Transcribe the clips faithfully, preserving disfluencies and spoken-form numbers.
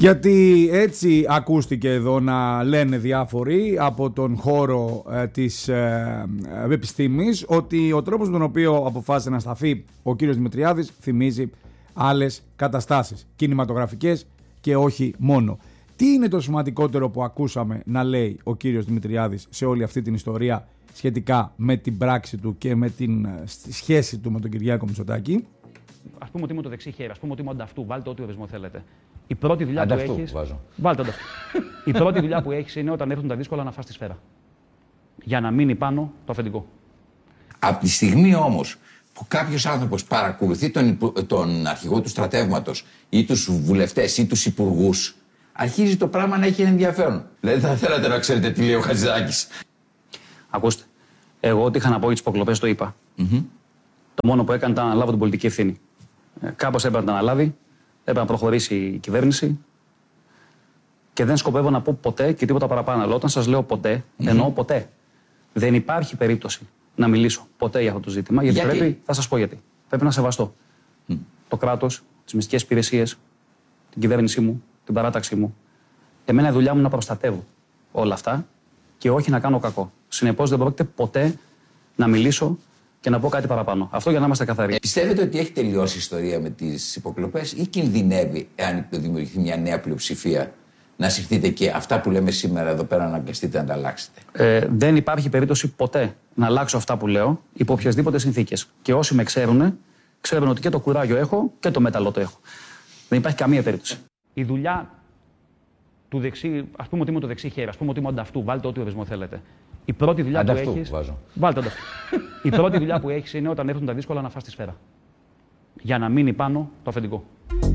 Γιατί έτσι ακούστηκε εδώ να λένε διάφοροι από τον χώρο ε, της ε, ε, επιστήμης ότι ο τρόπος με τον οποίο αποφάσισε να σταθεί ο κύριος Δημητριάδης θυμίζει άλλες καταστάσεις κινηματογραφικές και όχι μόνο. Τι είναι το σημαντικότερο που ακούσαμε να λέει ο κύριος Δημητριάδης σε όλη αυτή την ιστορία σχετικά με την πράξη του και με την σχέση του με τον Κυριάκο Μητσοτάκη? Ας πούμε ότι είμαι το δεξί χέρι, ας πούμε ότι είμαι ανταυτού, βάλτε ό,τι ορισμό θέλετε. Η πρώτη δουλειά ανταυτού, που έχεις. Βάζω. Βάλτε ανταυτού. Η πρώτη δουλειά που έχεις είναι όταν έρθουν τα δύσκολα να φας τη σφαίρα. Για να μείνει πάνω το αφεντικό. Από τη στιγμή όμως που κάποιος άνθρωπος παρακολουθεί τον, τον αρχηγό του στρατεύματος ή τους βουλευτές ή τους υπουργούς, αρχίζει το πράγμα να έχει ενδιαφέρον. Δηλαδή θα θέλατε να ξέρετε τι λέει ο Χατζηδάκης. Ακούστε, εγώ ό,τι είχα να πω για τις υποκλοπές το είπα. Mm-hmm. Το μόνο που έκανε ήταν να αναλάβω την πολιτική ευθύνη. Ε, κάπως έπρεπε να αναλάβει, έπρεπε να προχωρήσει η κυβέρνηση και δεν σκοπεύω να πω ποτέ και τίποτα παραπάνω. Αλλά όταν σας λέω ποτέ, mm-hmm. εννοώ ποτέ. Δεν υπάρχει περίπτωση να μιλήσω ποτέ για αυτό το ζήτημα, γιατί, γιατί? πρέπει, θα σας πω γιατί. Πρέπει να σεβαστώ mm. το κράτος, τις μυστικές υπηρεσίες, την κυβέρνησή μου, την παράταξή μου. Εμένα η δουλειά μου είναι να προστατεύω όλα αυτά και όχι να κάνω κακό. Συνεπώς δεν πρόκειται ποτέ να μιλήσω και να πω κάτι παραπάνω. Αυτό για να είμαστε καθαροί. Ε, πιστεύετε ότι έχει τελειώσει η ιστορία με τις υποκλοπές ή κινδυνεύει, εάν δημιουργηθεί μια νέα πλειοψηφία, να συρθείτε και αυτά που λέμε σήμερα εδώ πέρα να αναγκαστείτε να τα αλλάξετε? Ε, δεν υπάρχει περίπτωση ποτέ να αλλάξω αυτά που λέω υπό οποιασδήποτε συνθήκες. Και όσοι με ξέρουν, ξέρουν ότι και το κουράγιο έχω και το μέταλλο το έχω. Δεν υπάρχει καμία περίπτωση. Η δουλειά του δεξί, ας πούμε ότι είμαι το δεξί χέρι, ας πούμε ότι είμαι ανταυτού, βάλτε ό,τι ορισμό θέλετε. Η πρώτη δουλειά ανταυτού, που έχεις. Βάζω. Βάλτε ανταυτού. Η πρώτη δουλειά που έχεις είναι όταν έρθουν τα δύσκολα να φας τη σφαίρα. Για να μείνει πάνω το αφεντικό.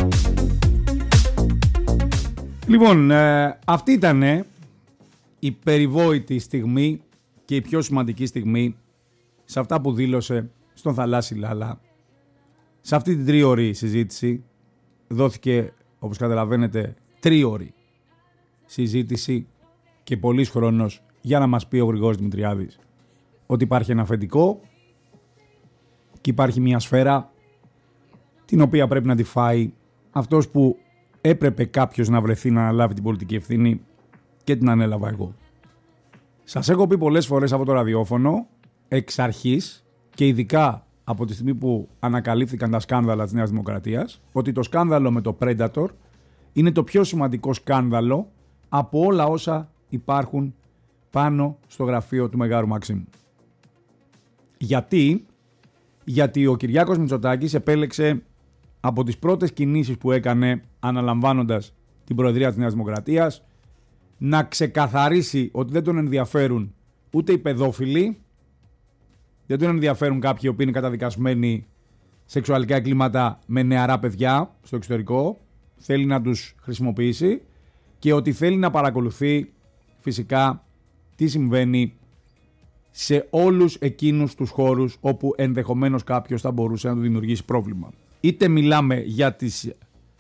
Λοιπόν, ε, αυτή ήταν η περιβόητη στιγμή και η πιο σημαντική στιγμή σε αυτά που δήλωσε στον Θαλάσσι Λάλα. Σε αυτή την τρίωρη συζήτηση δόθηκε, όπως καταλαβαίνετε, τρίωρη συζήτηση και πολύς χρόνος για να μας πει ο Γρηγόρης Δημητριάδης ότι υπάρχει ένα αφεντικό και υπάρχει μια σφαίρα την οποία πρέπει να τη φάει αυτός που έπρεπε κάποιος να βρεθεί να αναλάβει την πολιτική ευθύνη και την ανέλαβα εγώ. Σας έχω πει πολλές φορές από το ραδιόφωνο εξ αρχής και ειδικά από τη στιγμή που ανακαλύφθηκαν τα σκάνδαλα της Νέας Δημοκρατίας ότι το σκάνδαλο με το Predator είναι το πιο σημαντικό σκάνδαλο από όλα όσα υπάρχουν πάνω στο γραφείο του Μεγάρου Μαξίμου. Γιατί? Γιατί ο Κυριάκος Μητσοτάκης επέλεξε από τις πρώτες κινήσεις που έκανε αναλαμβάνοντας την Προεδρία της Νέας Δημοκρατίας να ξεκαθαρίσει ότι δεν τον ενδιαφέρουν ούτε οι παιδόφιλοι, δεν τον ενδιαφέρουν κάποιοι οποίοι είναι καταδικασμένοι σεξουαλικά εγκλήματα με νεαρά παιδιά στο εξωτερικό, θέλει να τους χρησιμοποιήσει και ότι θέλει να παρακολουθεί φυσικά τι συμβαίνει σε όλους εκείνους τους χώρους όπου ενδεχομένως κάποιος θα μπορούσε να του δημιουργήσει πρόβλημα. Είτε μιλάμε για τις,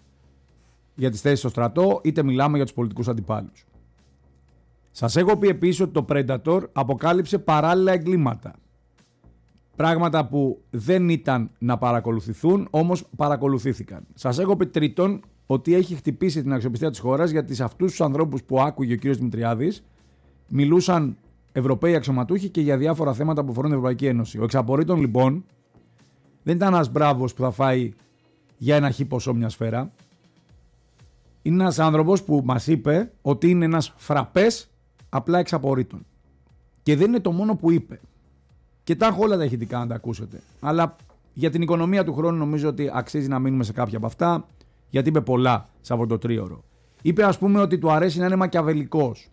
για τις θέσεις στο στρατό, είτε μιλάμε για τους πολιτικούς αντιπάλους. Σας έχω πει επίσης ότι το Predator αποκάλυψε παράλληλα εγκλήματα. Πράγματα που δεν ήταν να παρακολουθηθούν, όμως παρακολουθήθηκαν. Σας έχω πει τρίτον ότι έχει χτυπήσει την αξιοπιστία της χώρας γιατί σε αυτούς τους ανθρώπους που άκουγε ο κ. Δημητριάδης μιλούσαν Ευρωπαίοι αξιωματούχοι και για διάφορα θέματα που αφορούν την Ευρωπαϊκή Ένωση. Ο εξαπορρίτων λοιπόν δεν ήταν ένας μπράβος που θα φάει για ένα χι ποσό μια σφαίρα. Είναι ένας άνθρωπος που μας είπε ότι είναι ένας φραπές απλά εξαπορρίτων. Και δεν είναι το μόνο που είπε. Και τα έχω όλα τα ηχητικά να τα ακούσετε. Αλλά για την οικονομία του χρόνου νομίζω ότι αξίζει να μείνουμε σε κάποια από αυτά, γιατί είπε πολλά σε αυτό το τρίωρο. Είπε ας πούμε ότι του αρέσει να είναι μακιαβελικός.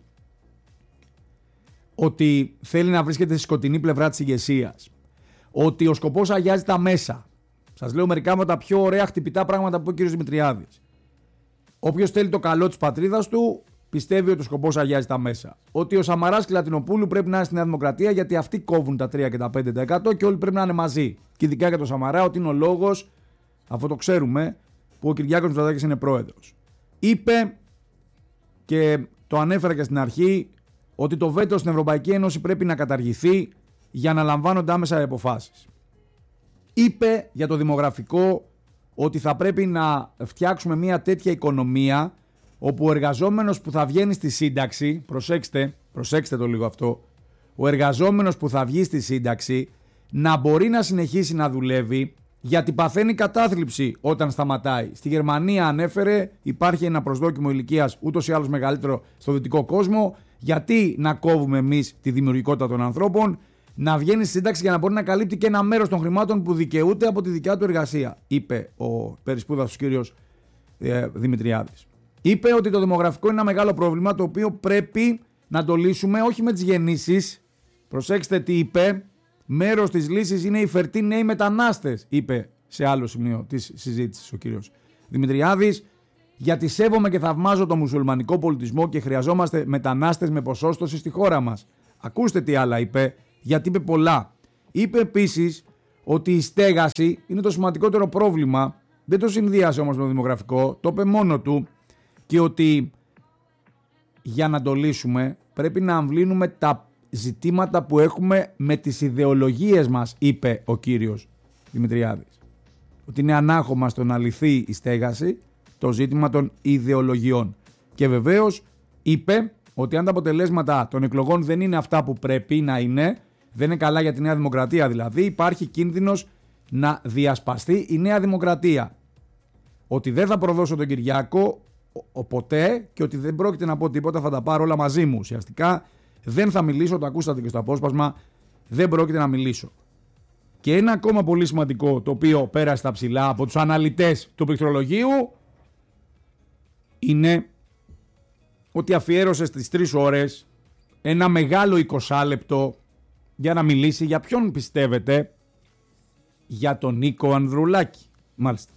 Ότι θέλει να βρίσκεται στη σκοτεινή πλευρά της ηγεσίας. Ότι ο σκοπός αγιάζει τα μέσα. Σας λέω μερικά από τα πιο ωραία χτυπητά πράγματα που είπε ο κ. Δημητριάδης. Όποιος θέλει το καλό της πατρίδας του, πιστεύει ότι ο σκοπός αγιάζει τα μέσα. Ότι ο Σαμαράς και η Λατινοπούλου πρέπει να είναι στη Νέα Δημοκρατία γιατί αυτοί κόβουν τα τρία και τα πέντε τοις εκατό και όλοι πρέπει να είναι μαζί. Και ειδικά για τον Σαμαρά, ότι είναι ο λόγος, αφού το ξέρουμε, που ο Κυριάκος Μητσοτάκης είναι πρόεδρος. Είπε και το ανέφερα και στην αρχή ότι το βέτο στην Ευρωπαϊκή Ένωση πρέπει να καταργηθεί για να λαμβάνονται άμεσα οι αποφάσεις. Είπε για το δημογραφικό ότι θα πρέπει να φτιάξουμε μια τέτοια οικονομία όπου ο εργαζόμενος που θα βγαίνει στη σύνταξη, προσέξτε, προσέξτε το λίγο αυτό, ο εργαζόμενος που θα βγει στη σύνταξη να μπορεί να συνεχίσει να δουλεύει γιατί παθαίνει κατάθλιψη όταν σταματάει. Στη Γερμανία, ανέφερε, υπάρχει ένα προσδόκιμο ηλικίας ούτως ή άλλως μεγαλύτερο στο δυτικό κόσμο. Γιατί να κόβουμε εμείς τη δημιουργικότητα των ανθρώπων, να βγαίνει στη σύνταξη για να μπορεί να καλύπτει και ένα μέρος των χρημάτων που δικαιούται από τη δικιά του εργασία, είπε ο περισπούδαστος κύριος ε, Δημητριάδης. Είπε ότι το δημογραφικό είναι ένα μεγάλο πρόβλημα το οποίο πρέπει να το λύσουμε όχι με τις γεννήσεις. Προσέξτε τι είπε. Μέρος της λύσης είναι οι φερτοί νέοι μετανάστες, είπε σε άλλο σημείο της συζήτησης ο κύριος Δημητριάδης. Γιατί σέβομαι και θαυμάζω το μουσουλμανικό πολιτισμό και χρειαζόμαστε μετανάστες με ποσόστοση στη χώρα μας. Ακούστε τι άλλα είπε, γιατί είπε πολλά. Είπε επίσης ότι η στέγαση είναι το σημαντικότερο πρόβλημα. Δεν το συνδύασε όμως με το δημογραφικό, το είπε μόνο του. Και ότι για να το λύσουμε πρέπει να αμβλύνουμε τα ζητήματα που έχουμε με τις ιδεολογίες μας, είπε ο κύριος Δημητριάδης. Ότι είναι ανάχωμα στο να λυθεί η στέγαση το ζήτημα των ιδεολογιών. Και βεβαίως είπε ότι αν τα αποτελέσματα των εκλογών δεν είναι αυτά που πρέπει να είναι, δεν είναι καλά για τη Νέα Δημοκρατία δηλαδή, υπάρχει κίνδυνος να διασπαστεί η Νέα Δημοκρατία. Ότι δεν θα προδώσω τον Κυριάκο ποτέ και ότι δεν πρόκειται να πω τίποτα, θα τα πάρω όλα μαζί μου. Ουσιαστικά δεν θα μιλήσω, το ακούσατε και στο απόσπασμα, δεν πρόκειται να μιλήσω. Και ένα ακόμα πολύ σημαντικό, το οποίο πέρασε στα ψηλά από τους αναλυτές του πληκτρολογίου, είναι ότι αφιέρωσε στις τρεις ώρες ένα μεγάλο εικοσάλεπτο για να μιλήσει για ποιον πιστεύετε, για τον Νίκο Ανδρουλάκη. Μάλιστα.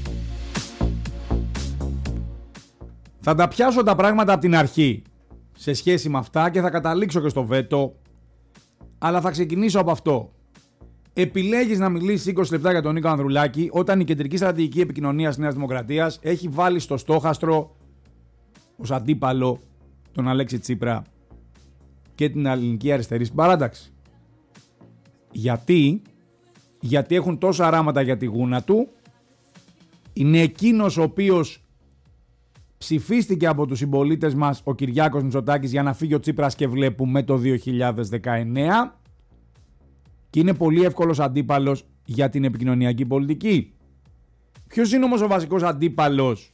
Θα τα πιάσω τα πράγματα από την αρχή σε σχέση με αυτά και θα καταλήξω και στο βέτο, αλλά θα ξεκινήσω από αυτό. Επιλέγεις να μιλήσεις είκοσι λεπτά για τον Νίκο Ανδρουλάκη όταν η κεντρική στρατηγική επικοινωνίας της Νέας Δημοκρατίας έχει βάλει στο στόχαστρο ως αντίπαλο τον Αλέξη Τσίπρα και την ελληνική αριστερή στην παράταξη. Γιατί, γιατί έχουν τόσα ράματα για τη γούνα του, είναι εκείνος ο οποίος ψηφίστηκε από τους συμπολίτες μας ο Κυριάκος Μητσοτάκης για να φύγει ο Τσίπρας και βλέπουμε το δύο χιλιάδες δεκαεννέα και είναι πολύ εύκολος αντίπαλος για την επικοινωνιακή πολιτική. Ποιος είναι όμως ο βασικός αντίπαλος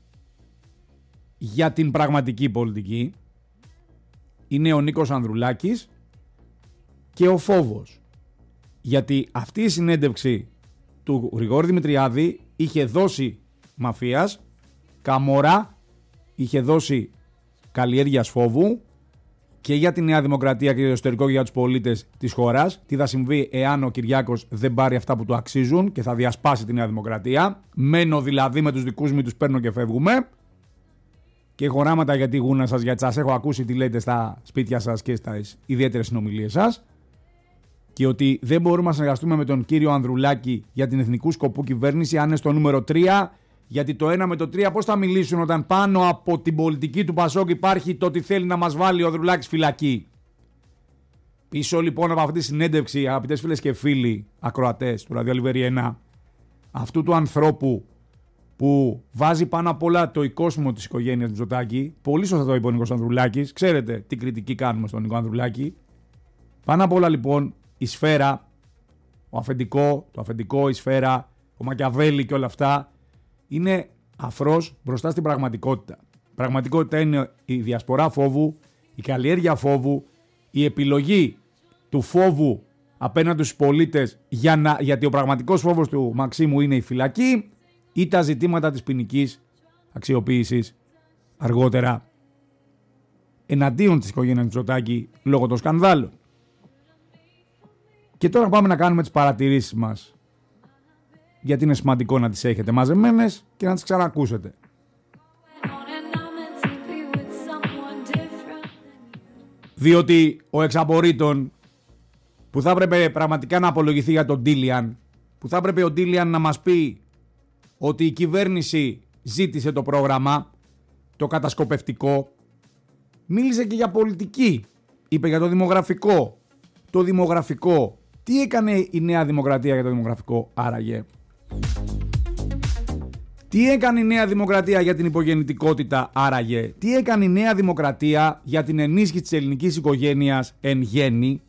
για την πραγματική πολιτική? Είναι ο Νίκος Ανδρουλάκης και ο φόβος. Γιατί αυτή η συνέντευξη του Γρηγόρη Δημητριάδη είχε δώσει μαφίας, Καμόρα, είχε δώσει καλλιέργειας φόβου και για τη Νέα Δημοκρατία και για το εσωτερικό και για τους πολίτες της χώρας. Τι θα συμβεί εάν ο Κυριάκος δεν πάρει αυτά που του αξίζουν και θα διασπάσει τη Νέα Δημοκρατία. Μένω δηλαδή με τους δικούς μου, τους παίρνω και φεύγουμε. Και έχω οράματα για τη γούνα σας, γιατί σας έχω ακούσει τι λέτε στα σπίτια σας και στις ιδιαίτερες συνομιλίες σας. Και ότι δεν μπορούμε να συνεργαστούμε με τον κύριο Ανδρουλάκη για την εθνικού σκοπού κυβέρνηση αν είναι στο νούμερο τρία. Γιατί το ένα με το τρία πώς θα μιλήσουν όταν πάνω από την πολιτική του Πασόκ υπάρχει το ότι θέλει να μας βάλει ο Ανδρουλάκης φυλακή. Πίσω λοιπόν από αυτή τη συνέντευξη, αγαπητές φίλες και φίλοι ακροατές του Ραδιολιβέρι ένα, αυτού του ανθρώπου που βάζει πάνω απ' όλα το οικόσμο της οικογένειας Μητσοτάκη, πολύ σωστά το είπε ο Νίκος Ανδρουλάκης, ξέρετε τι κριτική κάνουμε στον Νίκο Ανδρουλάκη. Πάνω απ' όλα λοιπόν η σφαίρα, ο αφεντικό, το αφεντικό, η σφαίρα, ο Μακιαβέλη και όλα αυτά, είναι αφρός μπροστά στην πραγματικότητα. Η πραγματικότητα είναι η διασπορά φόβου, η καλλιέργεια φόβου, η επιλογή του φόβου απέναντι στους πολίτες για να, γιατί ο πραγματικός φόβος του Μαξίμου είναι η φυλακή ή τα ζητήματα της ποινικής αξιοποίησης αργότερα εναντίον της οικογένειας Μητσοτάκη λόγω των σκανδάλων. Και τώρα πάμε να κάνουμε τις παρατηρήσεις μας, γιατί είναι σημαντικό να τις έχετε μαζεμένες και να τις ξανακούσετε. Διότι ο εξαπορρίτων που θα έπρεπε πραγματικά να απολογηθεί για τον Ντίλιαν, που θα έπρεπε ο Ντίλιαν να μας πει ότι η κυβέρνηση ζήτησε το πρόγραμμα, το κατασκοπευτικό, μίλησε και για πολιτική, είπε για το δημογραφικό. Το δημογραφικό, τι έκανε η Νέα Δημοκρατία για το δημογραφικό άραγε? Τι έκανε η Νέα Δημοκρατία για την υπογεννητικότητα άραγε? Τι έκανε η Νέα Δημοκρατία για την ενίσχυση της ελληνικής οικογένειας εν γέννη?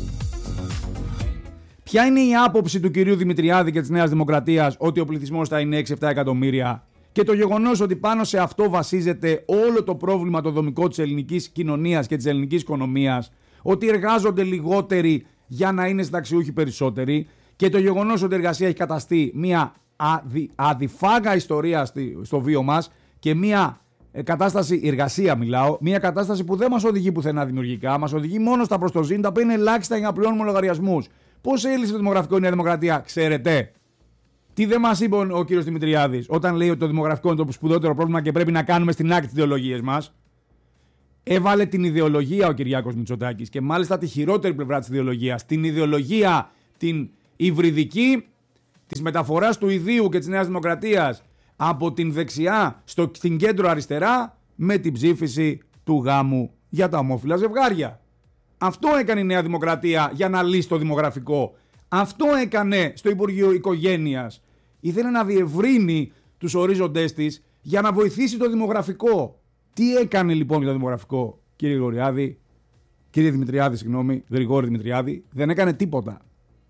Ποια είναι η άποψη του κυρίου Δημητριάδη και της Νέας Δημοκρατίας ότι ο πληθυσμός θα είναι έξι επτά εκατομμύρια και το γεγονός ότι πάνω σε αυτό βασίζεται όλο το πρόβλημα το δομικό της ελληνικής κοινωνίας και της ελληνικής οικονομίας, ότι εργάζονται λιγότεροι για να είναι συνταξιούχοι περισσότεροι και το γεγονός ότι η εργασία έχει καταστεί μια αδι, αδιφάγα ιστορία στη, στο βίο μας και μια ε, κατάσταση, εργασία μιλάω, μια κατάσταση που δεν μας οδηγεί πουθενά δημιουργικά, μας οδηγεί μόνο στα προστοζήν, τα οποία είναι ελάχιστα για να πληρώνουμε λογαριασμούς. Πώς έλυσε το δημογραφικό η Νέα Δημοκρατία, ξέρετε? Τι δεν μας είπε ο κύριος Δημητριάδης όταν λέει ότι το δημογραφικό είναι το σπουδαιότερο πρόβλημα και πρέπει να κάνουμε στην άκρη τις ιδεολογίες μας? Έβαλε την ιδεολογία ο Κυριάκος Μητσοτάκης και μάλιστα τη χειρότερη πλευρά της ιδεολογίας. Την ιδεολογία, την υβριδική, της μεταφοράς του ιδίου και της Νέας Δημοκρατίας από την δεξιά στο, στην κέντρο αριστερά με την ψήφιση του γάμου για τα ομόφυλα ζευγάρια. Αυτό έκανε η Νέα Δημοκρατία για να λύσει το δημογραφικό. Αυτό έκανε στο Υπουργείο Οικογένειας. Ήθελε να διευρύνει τους ορίζοντές της για να βοηθήσει το δημογραφικό. Τι έκανε λοιπόν για το δημογραφικό, κύριε Γρηγοριάδη, κύριε Δημητριάδη, συγγνώμη, Γρηγόρη Δημητριάδη? Δεν έκανε τίποτα.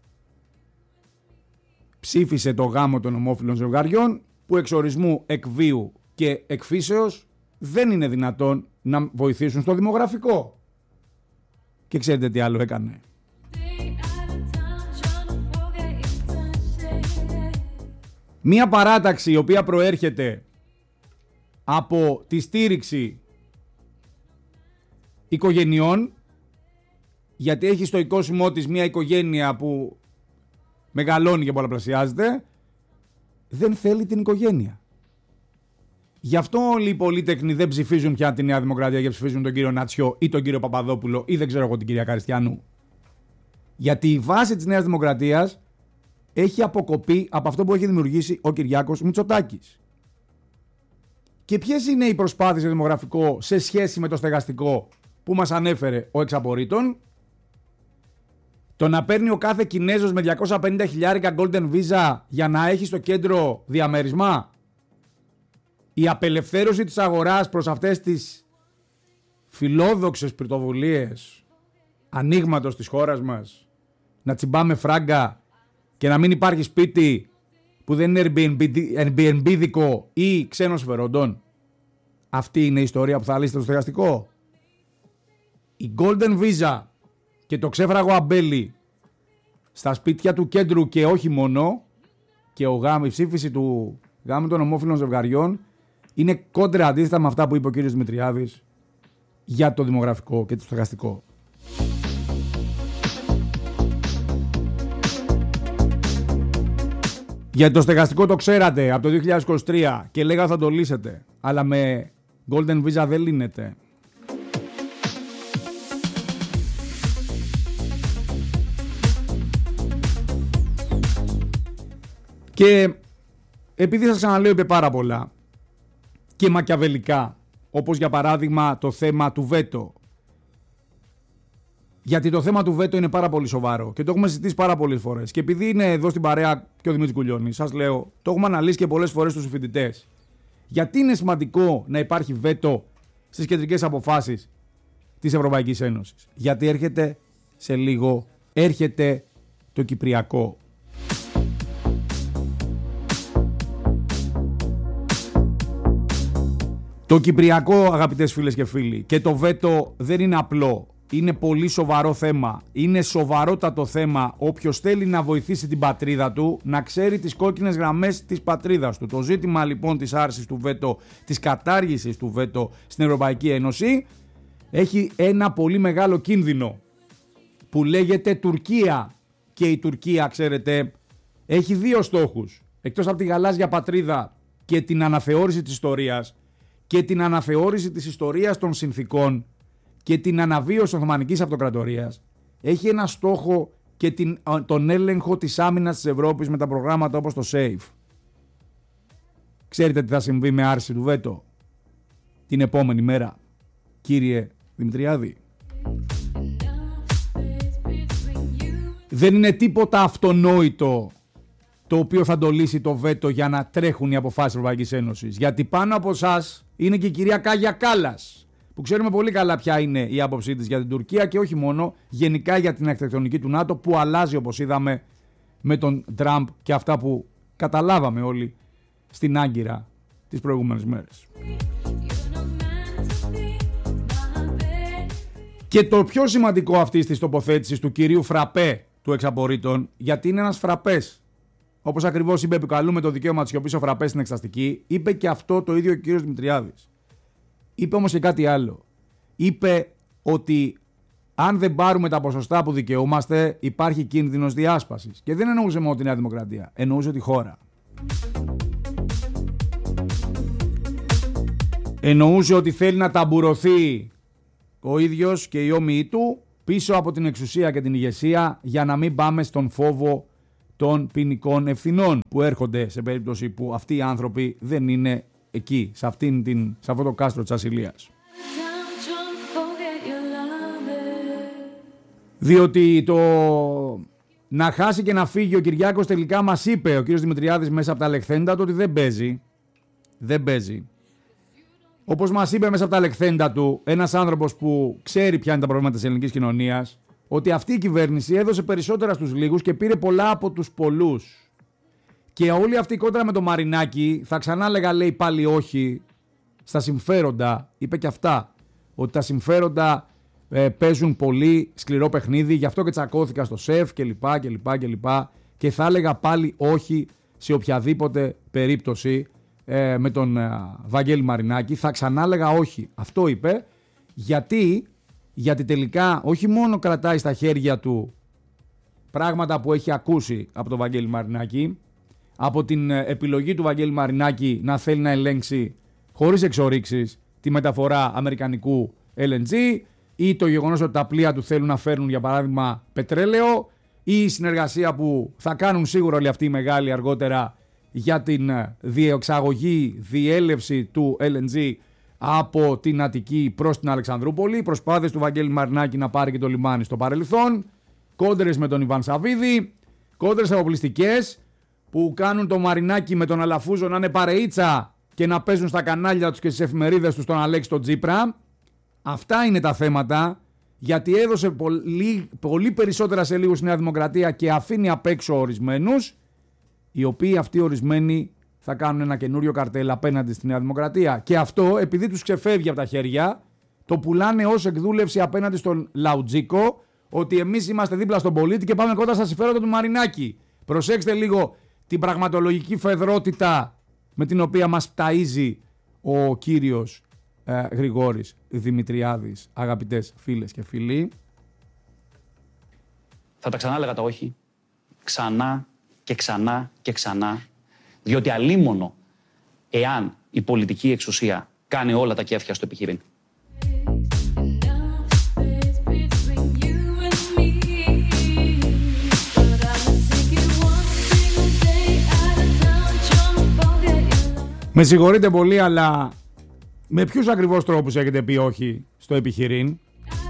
Ψήφισε το γάμο των ομόφυλων ζευγαριών που εξορισμού εκβίου και εκφύσεως δεν είναι δυνατόν να βοηθήσουν στο δημογραφικό. Και ξέρετε τι άλλο έκανε? Μία παράταξη η οποία προέρχεται από τη στήριξη οικογενειών, γιατί έχει στο οικόσιμό της μια οικογένεια που μεγαλώνει και πολλαπλασιάζεται, δεν θέλει την οικογένεια. Γι' αυτό όλοι οι πολίτεκνοι δεν ψηφίζουν πια τη Νέα Δημοκρατία και ψηφίζουν τον κύριο Νατσιό ή τον κύριο Παπαδόπουλο ή δεν ξέρω εγώ την κυρία Καριστιανού. Γιατί η βάση της Νέας Δημοκρατίας έχει αποκοπεί από αυτό που έχει δημιουργήσει ο Κυριάκος Μητσοτάκης. Και ποιες είναι οι προσπάθειες για δημογραφικό σε σχέση με το στεγαστικό που μας ανέφερε ο εξαπορρίτων? Το να παίρνει ο κάθε Κινέζος με διακόσια πενήντα χιλιάρικα Golden Visa για να έχει στο κέντρο διαμερισμα. Η απελευθέρωση της αγοράς προς αυτές τις φιλόδοξες πρωτοβουλίες ανοίγματος της χώρας μας, να τσιμπάμε φράγκα και να μην υπάρχει σπίτι που δεν είναι Airbnb ή ξένος φερόντων. Αυτή είναι η ιστορία που θα λύσετε το στεγαστικό. Η Golden Visa και το ξέφραγο αμπέλι στα σπίτια του κέντρου και όχι μόνο, και ο γάμ, η ψήφιση του γάμου των ομόφυλων ζευγαριών είναι κόντρα αντίθετα με αυτά που είπε ο κύριος Δημητριάδης για το δημογραφικό και το στεγαστικό. Για το στεγαστικό το ξέρατε από το δύο χιλιάδες είκοσι τρία και λέγα θα το λύσετε, αλλά με Golden Visa δεν λύνεται. Και επειδή σας ξαναλέω είπε πάρα πολλά και μακιαβελικά, όπως για παράδειγμα το θέμα του βέτο. Γιατί το θέμα του βέτο είναι πάρα πολύ σοβαρό και το έχουμε συζητήσει πάρα πολλές φορές. Και επειδή είναι εδώ στην παρέα και ο Δημήτρης Κουλιώνης, σας λέω, το έχουμε αναλύσει και πολλές φορές στους φοιτητές. Γιατί είναι σημαντικό να υπάρχει βέτο στις κεντρικές αποφάσεις της Ευρωπαϊκής Ένωσης? Γιατί έρχεται σε λίγο, έρχεται το Κυπριακό. Το Κυπριακό, αγαπητές φίλες και φίλοι, και το βέτο δεν είναι απλό. Είναι πολύ σοβαρό θέμα. Είναι σοβαρότατο θέμα. Όποιος θέλει να βοηθήσει την πατρίδα του, να ξέρει τις κόκκινες γραμμές της πατρίδας του. Το ζήτημα λοιπόν της άρσης του βέτο, της κατάργησης του βέτο στην Ευρωπαϊκή Ένωση, έχει ένα πολύ μεγάλο κίνδυνο που λέγεται Τουρκία. Και η Τουρκία, ξέρετε, έχει δύο στόχους. Εκτός από τη γαλάζια πατρίδα και την αναθεώρηση της ιστορίας και την αναθεώρηση της ιστορίας των συνθήκων και την αναβίωση Οθωμανικής Αυτοκρατορίας, έχει ένα στόχο και την, τον έλεγχο της άμυνας της Ευρώπης με τα προγράμματα όπως το SAFE. Ξέρετε τι θα συμβεί με άρση του βέτο την επόμενη μέρα, κύριε Δημητριάδη? Δεν είναι τίποτα αυτονόητο το οποίο θα το λύσει το βέτο για να τρέχουν οι αποφάσεις της Ευρωπαϊκής Ένωσης. Γιατί πάνω από εσάς είναι και η κυρία Κάγια Κάλλας, που ξέρουμε πολύ καλά ποια είναι η άποψή της για την Τουρκία και όχι μόνο, γενικά για την αρχιτεκτονική του ΝΑΤΟ που αλλάζει, όπως είδαμε με τον Τραμπ και αυτά που καταλάβαμε όλοι στην Άγκυρα τις προηγούμενες μέρες. Και το πιο σημαντικό αυτής της τοποθέτησης του κυρίου Φραπέ του εξαπορρίτων, γιατί είναι ένας φραπές, όπως ακριβώς είπε, επικαλούμε το δικαίωμα της σιωπής ο Φραπές στην εξεταστική, είπε και αυτό το ίδιο ο κύριος Δημητριάδης. Είπε όμως και κάτι άλλο. Είπε ότι αν δεν πάρουμε τα ποσοστά που δικαιούμαστε, υπάρχει κίνδυνος διάσπασης. Και δεν εννοούσε μόνο τη Νέα Δημοκρατία, εννοούσε τη χώρα. Εννοούσε ότι θέλει να ταμπουρωθεί ο ίδιος και οι όμοιοι του πίσω από την εξουσία και την ηγεσία για να μην πάμε στον φόβο των ποινικών ευθυνών που έρχονται σε περίπτωση που αυτοί οι άνθρωποι δεν είναι εκεί, σε, αυτήν την, σε αυτό το κάστρο της ασυλίας. Διότι το να χάσει και να φύγει ο Κυριάκος, τελικά μας είπε ο κύριος Δημητριάδης μέσα από τα λεχθέντα του ότι δεν παίζει. Δεν παίζει. Όπως μας είπε μέσα από τα λεχθέντα του ένας άνθρωπος που ξέρει ποια είναι τα προβλήματα της ελληνικής κοινωνίας, ότι αυτή η κυβέρνηση έδωσε περισσότερα στους λίγους και πήρε πολλά από τους πολλούς. Και όλη αυτή η κόντρα με το Μαρινάκι, θα ξανά λέγα, λέει πάλι όχι στα συμφέροντα, είπε και αυτά, ότι τα συμφέροντα ε, παίζουν πολύ σκληρό παιχνίδι, γι' αυτό και τσακώθηκα στο ΣΕΦ κλπ. κλπ, κλπ. Και θα έλεγα πάλι όχι σε οποιαδήποτε περίπτωση ε, με τον ε, Βαγγέλη Μαρινάκη, θα ξανά έλεγα όχι. Αυτό είπε, γιατί, γιατί τελικά όχι μόνο κρατάει στα χέρια του πράγματα που έχει ακούσει από τον Βαγγέλη Μαρινάκη, από την επιλογή του Βαγγέλη Μαρινάκη να θέλει να ελέγξει χωρίς εξορίξεις τη μεταφορά αμερικανικού ελ εν τζι ή το γεγονός ότι τα πλοία του θέλουν να φέρνουν για παράδειγμα πετρέλαιο ή η συνεργασία που θα κάνουν σίγουρα όλοι αυτοί οι μεγάλοι αργότερα για την διεξαγωγή, διέλευση του ελ εν τζι από την Αττική προς την Αλεξανδρούπολη, προσπάθειες του Βαγγέλη Μαρινάκη να πάρει και το λιμάνι στο παρελθόν, κόντρες με τον Ιβάν Σαββίδη, κόντρες αποπλιστικές που κάνουν το Μαρινάκι με τον Αλαφούζο να είναι παρεΐτσα και να παίζουν στα κανάλια τους και στις εφημερίδες τους τον Αλέξη τον Τσίπρα. Αυτά είναι τα θέματα, γιατί έδωσε πολύ, πολύ περισσότερα σε λίγο στη Νέα Δημοκρατία και αφήνει απ' έξω ορισμένους, οι οποίοι αυτοί ορισμένοι θα κάνουν ένα καινούριο καρτέλ απέναντι στη Νέα Δημοκρατία. Και αυτό, επειδή τους ξεφεύγει από τα χέρια, το πουλάνε ως εκδούλευση απέναντι στον Λαουτζίκο, ότι εμείς είμαστε δίπλα στον πολίτη και πάμε κοντά στα συμφέροντα του Μαρινάκη. Προσέξτε λίγο την πραγματολογική φεδρότητα με την οποία μας ταΐζει ο κύριος ε, Γρηγόρης Δημητριάδης, αγαπητές φίλες και φίλοι. Θα τα ξανά έλεγα τα όχι. Ξανά και ξανά και ξανά. Διότι αλίμονο εάν η πολιτική εξουσία κάνει όλα τα κέφια στο επιχειρήν. Με συγχωρείτε πολύ, αλλά με ποιους ακριβώς τρόπους έχετε πει όχι στο επιχειρήν?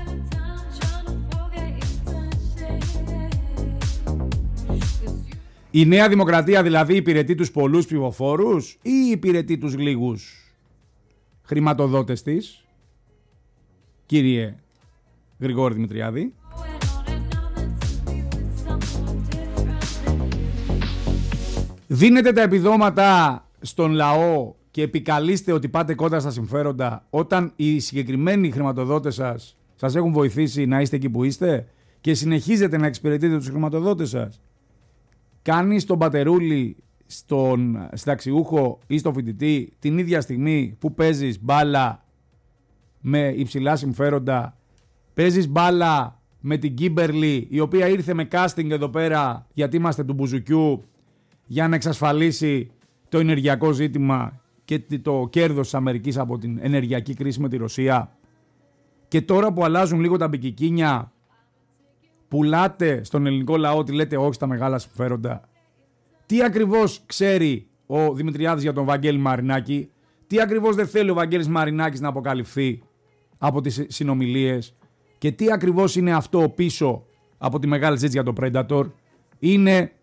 Η Νέα Δημοκρατία δηλαδή υπηρετεί τους πολλούς ψηφοφόρους ή υπηρετεί τους λίγους χρηματοδότες της, κύριε Γρηγόρη Δημητριάδη? Δίνετε τα επιδόματα στον λαό και επικαλείστε ότι πάτε κόντρα στα συμφέροντα όταν οι συγκεκριμένοι χρηματοδότες σας σας έχουν βοηθήσει να είστε εκεί που είστε και συνεχίζετε να εξυπηρετείτε τους χρηματοδότες σας? Κάνεις τον πατερούλι στον συνταξιούχο ή στον φοιτητή την ίδια στιγμή που παίζεις μπάλα με υψηλά συμφέροντα, παίζεις μπάλα με την Κίμπερλι, η οποία ήρθε με casting εδώ πέρα γιατί είμαστε του μπουζουκιού για να εξασφαλίσει το ενεργειακό ζήτημα και το κέρδος της Αμερικής από την ενεργειακή κρίση με τη Ρωσία, και τώρα που αλλάζουν λίγο τα μπικικίνια πουλάτε στον ελληνικό λαό ότι λέτε όχι στα μεγάλα συμφέροντα? Τι ακριβώς ξέρει ο Δημητριάδης για τον Βαγγέλη Μαρινάκη? Τι ακριβώς δεν θέλει ο Βαγγέλης Μαρινάκης να αποκαλυφθεί από τις συνομιλίες? Και τι ακριβώς είναι αυτό πίσω από τη μεγάλη ζήτηση για το Predator? Είναι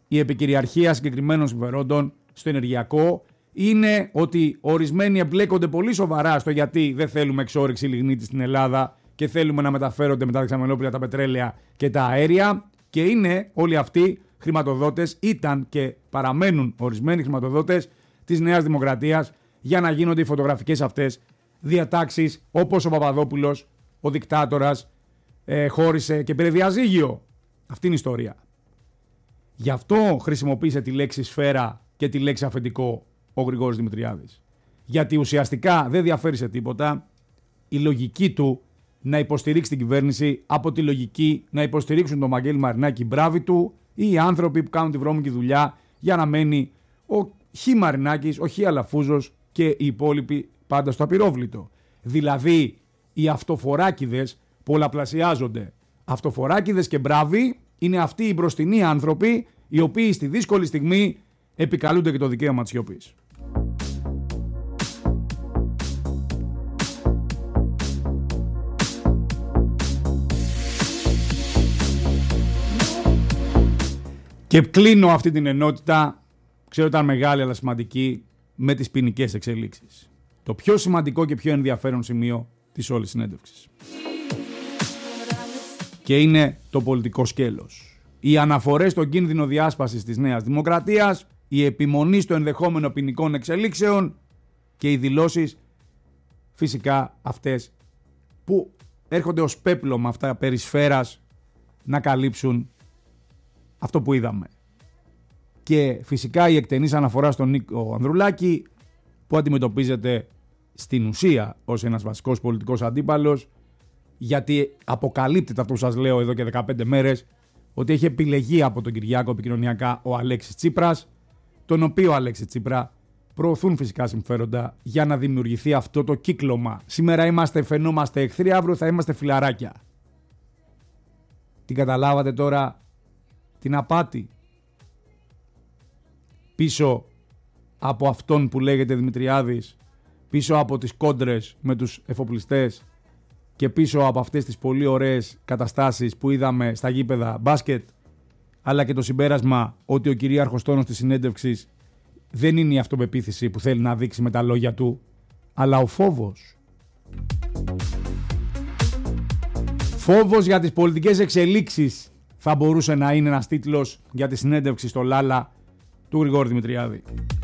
η επικυριαρχία συγκεκριμένων συμφερόντων στο ενεργειακό. Είναι ότι ορισμένοι εμπλέκονται πολύ σοβαρά στο γιατί δεν θέλουμε εξόρυξη λιγνίτη στην Ελλάδα και θέλουμε να μεταφέρονται με τα δεξαμενόπλια τα πετρέλαια και τα αέρια. Και είναι όλοι αυτοί χρηματοδότες, ήταν και παραμένουν ορισμένοι χρηματοδότες της Νέας Δημοκρατίας για να γίνονται οι φωτογραφικές αυτές διατάξεις, όπως ο Παπαδόπουλος, ο δικτάτορας, ε, χώρισε και πήρε διαζύγιο. Αυτή είναι η ιστορία. Γι' αυτό χρησιμοποίησε τη λέξη σφαίρα και τη λέξη αφεντικό ο Γρηγόρης Δημητριάδης. Γιατί ουσιαστικά δεν διαφέρει σε τίποτα η λογική του να υποστηρίξει την κυβέρνηση από τη λογική να υποστηρίξουν τον Βαγγέλη Μαρινάκη μπράβοι του ή οι άνθρωποι που κάνουν τη βρώμικη δουλειά για να μένει ο Χ Μαρινάκης, ο Χ Αλαφούζος και οι υπόλοιποι πάντα στο απειρόβλητο. Δηλαδή οι αυτοφοράκηδες πολλαπλασιάζονται. Αυτοφοράκηδες και μπράβοι είναι αυτοί οι μπροστινοί άνθρωποι οι οποίοι στη δύσκολη στιγμή επικαλούνται και το δικαίωμα της σιωπής. Και κλείνω αυτή την ενότητα, ξέρω ότι ήταν μεγάλη αλλά σημαντική, με τις ποινικές εξελίξεις. Το πιο σημαντικό και πιο ενδιαφέρον σημείο της όλης συνέντευξης. Και είναι το πολιτικό σκέλος. Οι αναφορές στον κίνδυνο διάσπασης της Νέας Δημοκρατίας, η επιμονή στο ενδεχόμενο ποινικών εξελίξεων και οι δηλώσεις φυσικά αυτές που έρχονται ως πέπλωμα αυτά περί σφαίρας να καλύψουν αυτό που είδαμε. Και φυσικά η εκτενής αναφορά στον Νίκο Ανδρουλάκη που αντιμετωπίζεται στην ουσία ως ένας βασικός πολιτικός αντίπαλος, γιατί αποκαλύπτεται αυτό που σας λέω εδώ και δεκαπέντε μέρες, ότι έχει επιλεγεί από τον Κυριάκο επικοινωνιακά ο Αλέξης Τσίπρας, τον οποίο Αλέξη Τσίπρα προωθούν φυσικά συμφέροντα για να δημιουργηθεί αυτό το κύκλωμα. Σήμερα είμαστε φαινόμαστε εχθροί, αύριο θα είμαστε φιλαράκια. Την καταλάβατε τώρα την απάτη πίσω από αυτόν που λέγεται Δημητριάδης, πίσω από τις κόντρες με τους εφοπλιστές και πίσω από αυτές τις πολύ ωραίες καταστάσεις που είδαμε στα γήπεδα μπάσκετ, αλλά και το συμπέρασμα ότι ο κυρίαρχος τόνος της συνέντευξης δεν είναι η αυτοπεποίθηση που θέλει να δείξει με τα λόγια του, αλλά ο φόβος. Φόβος για τις πολιτικές εξελίξεις θα μπορούσε να είναι ένας τίτλος για τη συνέντευξη στο Λάλα του Γρηγόρη Δημητριάδη.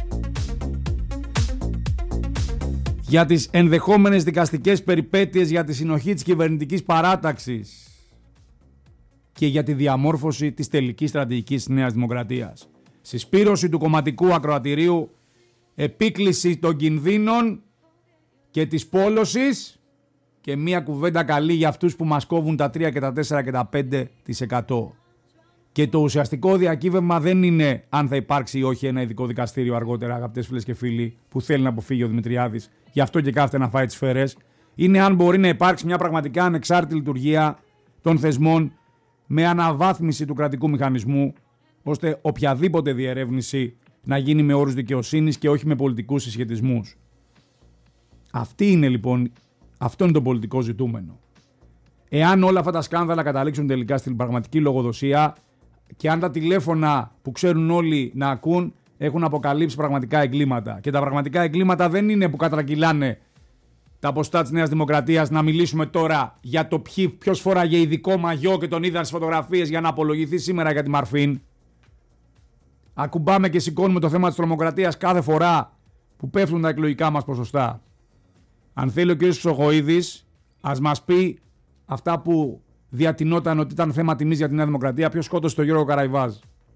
Για τις ενδεχόμενες δικαστικές περιπέτειες για τη συνοχή της κυβερνητικής παράταξης και για τη διαμόρφωση της τελικής στρατηγικής της Νέας Δημοκρατίας. Συσπήρωση του κομματικού ακροατηρίου, επίκληση των κινδύνων και της πόλωσης και μία κουβέντα καλή για αυτούς που μας κόβουν τα τρία και τα τέσσερα και τα πέντε τοις εκατό. Και το ουσιαστικό διακύβευμα δεν είναι αν θα υπάρξει ή όχι ένα ειδικό δικαστήριο αργότερα, αγαπητές φίλες και φίλοι, που θέλει να αποφύγει ο Δημητριάδης, γι' αυτό και κάθεται να φάει τις σφαίρες. Είναι αν μπορεί να υπάρξει μια πραγματικά ανεξάρτητη λειτουργία των θεσμών με αναβάθμιση του κρατικού μηχανισμού, ώστε οποιαδήποτε διερεύνηση να γίνει με όρους δικαιοσύνης και όχι με πολιτικούς συσχετισμούς. Αυτή είναι λοιπόν, αυτό είναι το πολιτικό ζητούμενο. Εάν όλα αυτά τα σκάνδαλα καταλήξουν τελικά στην πραγματική λογοδοσία και αν τα τηλέφωνα που ξέρουν όλοι να ακούν έχουν αποκαλύψει πραγματικά εγκλήματα, και τα πραγματικά εγκλήματα δεν είναι που κατρακυλάνε τα ποστά της Νέας Δημοκρατίας να μιλήσουμε τώρα για το ποιος φόραγε ειδικό μαγιό και τον είδαν στις φωτογραφίες για να απολογηθεί σήμερα για τη Μαρφίν. Ακουμπάμε και σηκώνουμε το θέμα της τρομοκρατίας κάθε φορά που πέφτουν τα εκλογικά μας ποσοστά. Αν θέλει ο κ. Χρυσοχοΐδης, ας μας πει αυτά που διατηνόταν ότι ήταν θέμα τιμής για τη Νέα Δημοκρατία. Ποιος σκότωσε τον Γιώργο Καραϊβάζ?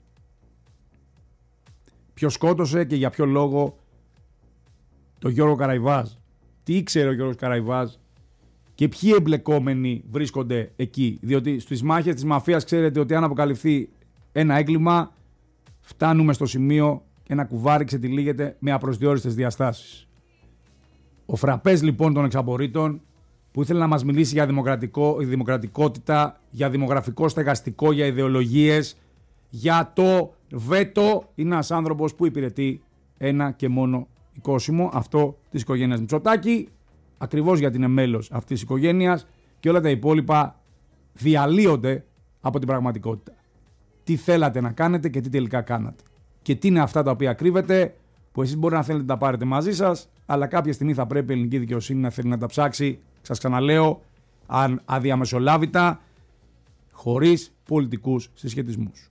Ποιος σκότωσε και για ποιο λόγο τον Γιώργο Καραϊβάζ? Τι ήξερε ο Γιώργος Καραϊβάζ και ποιοι εμπλεκόμενοι βρίσκονται εκεί? Διότι στις μάχες της μαφίας ξέρετε ότι αν αποκαλυφθεί ένα έγκλημα, φτάνουμε στο σημείο ένα κουβάρι ξετυλίγεται με απροσδιόριστες διαστάσεις. Ο φραπές λοιπόν των εξαπορρίτων, που ήθελε να μας μιλήσει για δημοκρατικό, δημοκρατικότητα, για δημογραφικό στεγαστικό, για ιδεολογίες, για το βέτο, είναι ένας άνθρωπος που υπηρετεί ένα και μόνο οικόσιμο, αυτό της οικογένειας Μητσοτάκη, ακριβώς γιατί είναι μέλος αυτής της οικογένειας, και όλα τα υπόλοιπα διαλύονται από την πραγματικότητα. τι θέλατε να κάνετε και τι τελικά κάνατε. Και τι είναι αυτά τα οποία κρύβετε, που εσείς μπορεί να θέλετε να τα πάρετε μαζί σας, αλλά κάποια στιγμή θα πρέπει η ελληνική δικαιοσύνη να θέλει να τα ψάξει, σας ξαναλέω, αν αδιαμεσολάβητα, χωρίς πολιτικούς συσχετισμούς.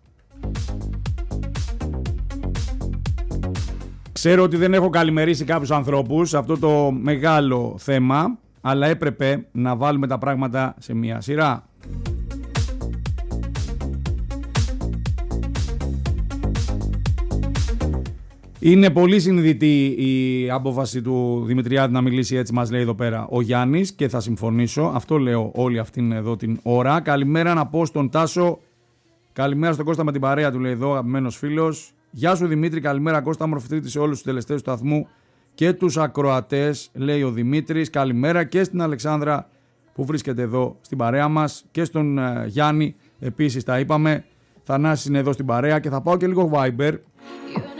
Ξέρω ότι δεν έχω καλημερίσει κάποιους ανθρώπους σε αυτό το μεγάλο θέμα, αλλά έπρεπε να βάλουμε τα πράγματα σε μια σειρά. Είναι πολύ συνειδητή η απόφαση του Δημητριάδη να μιλήσει έτσι, μας λέει εδώ πέρα ο Γιάννης, και θα συμφωνήσω. Αυτό λέω όλη αυτήν εδώ την ώρα. Καλημέρα να πω στον Τάσο. Καλημέρα στον Κώστα με την παρέα του, λέει εδώ, αγαπημένος φίλος. Γεια σου Δημήτρη, καλημέρα Κώστα, μορφωτήτη σε όλους τους τελεστές του σταθμού και τους ακροατές, λέει ο Δημήτρης. Καλημέρα και στην Αλεξάνδρα που βρίσκεται εδώ στην παρέα μας και στον uh, Γιάννη, επίσης τα είπαμε. Θανάσης είναι εδώ στην παρέα και θα πάω και λίγο Viber.